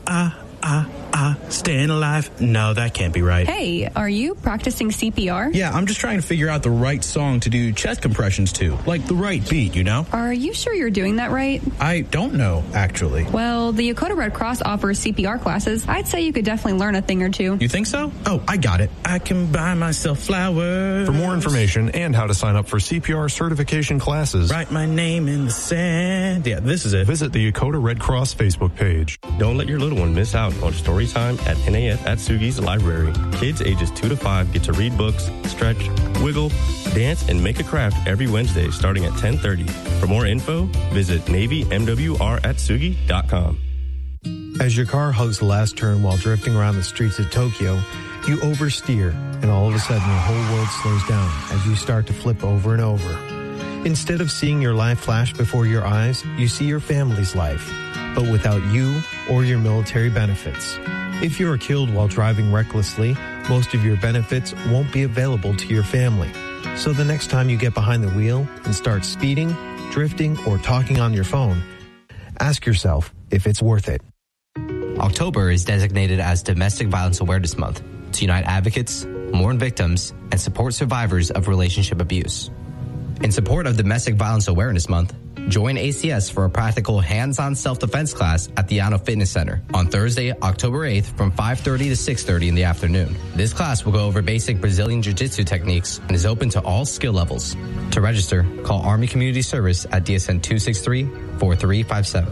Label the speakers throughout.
Speaker 1: Staying alive? No, that can't be right.
Speaker 2: Hey, are you practicing CPR?
Speaker 1: Yeah, I'm just trying to figure out the right song to do chest compressions to. Like the right beat, you know?
Speaker 2: Are you sure you're doing that right?
Speaker 1: I don't know, actually.
Speaker 2: Well, the Yokota Red Cross offers CPR classes. I'd say you could definitely learn a thing or two.
Speaker 1: You think so? Oh, I got it. I can buy myself flowers.
Speaker 3: For more information and how to sign up for CPR certification classes,
Speaker 1: write my name in the sand. Yeah, this is it.
Speaker 3: Visit the Yokota Red Cross Facebook page.
Speaker 4: Don't let your little one miss out on story time at NAF Atsugi's library. Kids ages 2 to 5 get to read books, stretch, wiggle, dance, and make a craft every Wednesday starting at 10:30. For more info, visit NavyMWRAtsugi.com.
Speaker 5: As your car hugs the last turn while drifting around the streets of Tokyo, you oversteer, and all of a sudden your whole world slows down as you start to flip over and over. Instead of seeing your life flash before your eyes, you see your family's life, but without you or your military benefits. If you are killed while driving recklessly, most of your benefits won't be available to your family. So the next time you get behind the wheel and start speeding, drifting, or talking on your phone, ask yourself if it's worth it.
Speaker 6: October is designated as Domestic Violence Awareness Month to unite advocates, mourn victims, and support survivors of relationship abuse. In support of Domestic Violence Awareness Month, join ACS for a practical hands-on self-defense class at the Yano Fitness Center on Thursday, October 8th from 5:30 to 6:30 in the afternoon. This class will go over basic Brazilian Jiu-Jitsu techniques and is open to all skill levels. To register, call Army Community Service at DSN 263-4357.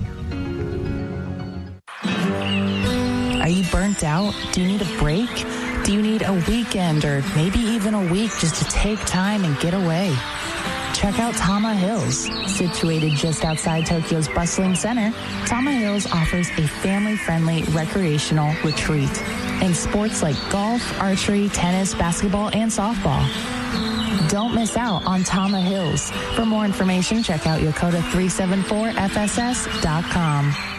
Speaker 7: Are you burnt out? Do you need a break? Do you need a weekend or maybe even a week just to take time and get away? Check out Tama Hills. Situated just outside Tokyo's bustling center, Tama Hills offers a family-friendly recreational retreat in sports like golf, archery, tennis, basketball, and softball. Don't miss out on Tama Hills. For more information, check out Yokota374FSS.com.